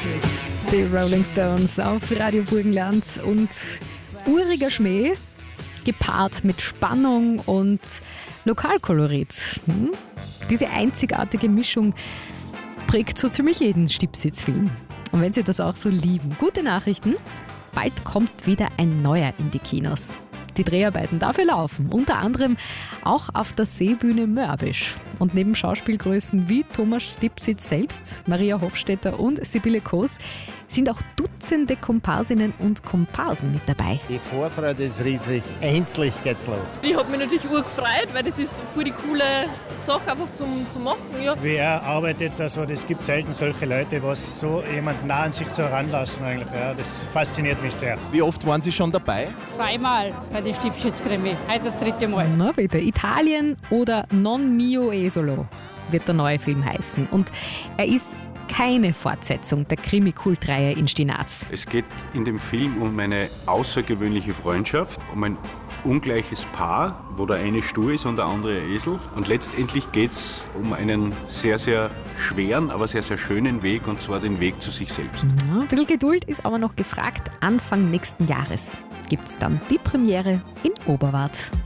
Die Rolling Stones auf Radio Burgenland und uriger Schmäh, gepaart mit Spannung und Lokalkolorit. Diese einzigartige Mischung prägt so ziemlich jeden Stippsitzfilm. Und wenn Sie das auch so lieben, gute Nachrichten, bald kommt wieder ein neuer in die Kinos. Die Dreharbeiten dafür laufen, unter anderem auch auf der Seebühne Mörbisch. Und neben Schauspielgrößen wie Thomas Stipsitz selbst, Maria Hofstetter und Sibylle Koos sind auch Dutzende Komparsinnen und Komparsen mit dabei. Die Vorfreude ist riesig. Endlich geht's los. Ich habe mich natürlich urgefreut, weil das ist voll die coole Sache einfach zum machen. Ja. Wer arbeitet also, das gibt selten solche Leute, was so jemand nah an sich zu heranlassen eigentlich. Ja, das fasziniert mich sehr. Wie oft waren Sie schon dabei? Zweimal bei der Stippschützkrimi. Heute das 3. Mal. Na bitte, Italien oder Non Mio Esolo wird der neue Film heißen. Und er ist keine Fortsetzung der Krimi-Kultreihe in Stinaz. Es geht in dem Film um eine außergewöhnliche Freundschaft, um ein ungleiches Paar, wo der eine stur ist und der andere ein Esel. Und letztendlich geht es um einen sehr, sehr schweren, aber sehr, sehr schönen Weg, und zwar den Weg zu sich selbst. Ja, ein bisschen Geduld ist aber noch gefragt. Anfang nächsten Jahres gibt es dann die Premiere in Oberwart.